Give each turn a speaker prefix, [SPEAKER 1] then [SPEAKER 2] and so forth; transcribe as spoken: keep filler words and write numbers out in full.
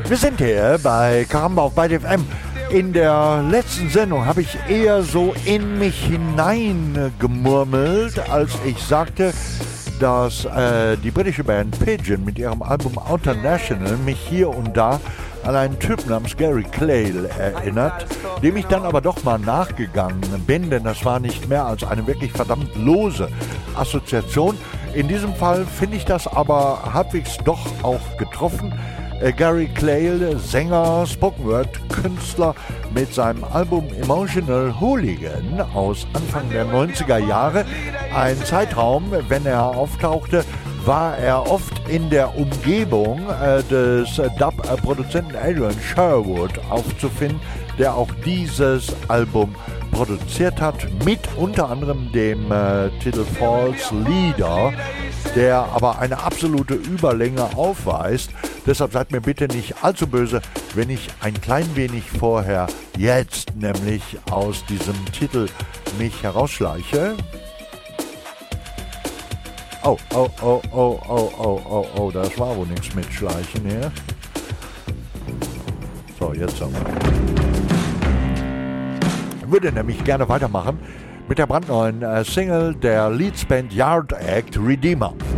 [SPEAKER 1] Wir sind hier bei Karamba auf Byte F M. In der letzten Sendung habe ich eher so in mich hineingemurmelt, als ich sagte, dass äh, die britische Band Pigeon mit ihrem Album Outer National mich hier und da an einen Typ namens Gary Clayle erinnert, dem ich dann aber doch mal nachgegangen bin, denn das war nicht mehr als eine wirklich verdammt lose Assoziation. In diesem Fall finde ich das aber halbwegs doch auch getroffen. Äh, Gary Clayle, Sänger, Spoken-Word-Künstler mit seinem Album Emotional Hooligan aus Anfang der neunziger Jahre. Ein Zeitraum, wenn er auftauchte, war er oft in der Umgebung äh, des äh, Dub-Produzenten Adrian Sherwood aufzufinden, der auch dieses Album produziert hat, mit unter anderem dem äh, Titel False Leader, der aber eine absolute Überlänge aufweist. Deshalb seid mir bitte nicht allzu böse, wenn ich ein klein wenig vorher jetzt nämlich aus diesem Titel mich herausschleiche. Oh, oh, oh, oh, oh, oh, oh, oh, das war wohl nichts mit Schleichen hier. So, jetzt haben wir. Ich würde nämlich gerne weitermachen mit der brandneuen äh, Single der Leeds Band Yard Act, Redeemer.